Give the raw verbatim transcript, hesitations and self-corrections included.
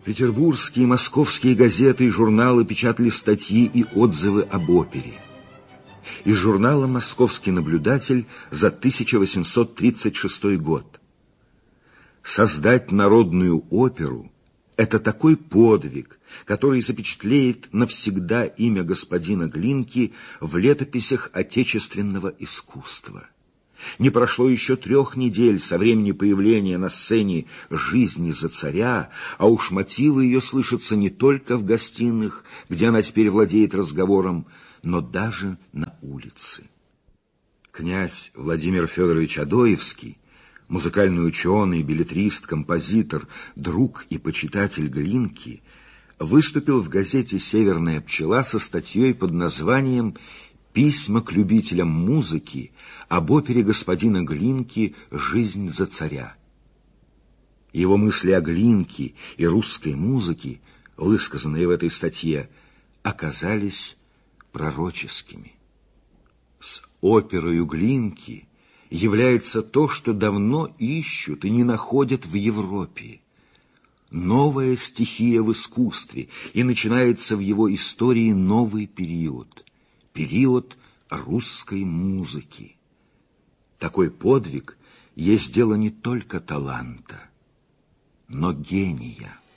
Петербургские и московские газеты и журналы печатали статьи и отзывы об опере. Из журнала «Московский наблюдатель» за тысяча восемьсот тридцать шестой год. Создать народную оперу – это такой подвиг, который запечатлеет навсегда имя господина Глинки в летописях отечественного искусства. Не прошло еще трех недель со времени появления на сцене «Жизни за царя», а уж мотивы ее слышатся не только в гостиных, где она теперь владеет разговором, но даже на улице. Князь Владимир Федорович Адоевский, музыкальный ученый, беллетрист, композитор, друг и почитатель Глинки, выступил в газете «Северная пчела» со статьей под названием «Письма к любителям музыки об опере господина Глинки «Жизнь за царя». Его мысли о Глинке и русской музыке, высказанные в этой статье, оказались пророческими. С оперою Глинки является то, что давно ищут и не находят в Европе. Новая стихия в искусстве, и начинается в его истории новый период. Период русской музыки. Такой подвиг есть дело не только таланта, но гения.